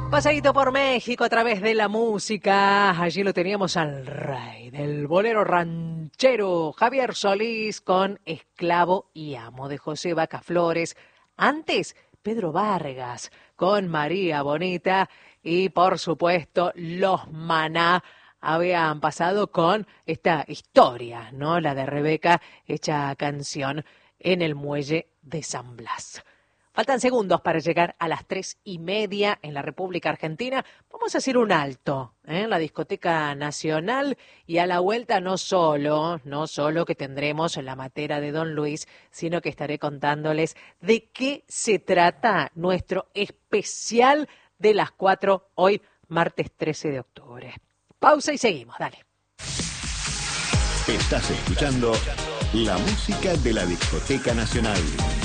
Pasadito por México a través de la música. Allí lo teníamos al rey del bolero ranchero, Javier Solís, con Esclavo y Amo, de José Vaca Flores. Antes, Pedro Vargas con María Bonita. Y por supuesto, los Maná habían pasado con esta historia, ¿no? La de Rebeca, hecha canción en el muelle de San Blas. Faltan segundos para llegar a las 3:30 en la República Argentina. Vamos a hacer un alto en la Discoteca Nacional y a la vuelta no solo que tendremos la matera de Don Luis, sino que estaré contándoles de qué se trata nuestro especial de las 4 hoy, martes 13 de octubre. Pausa y seguimos, dale. Estás escuchando la música de la Discoteca Nacional.